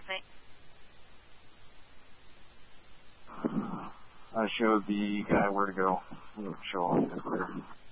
night? I showed the guy where to go. Show off the clear.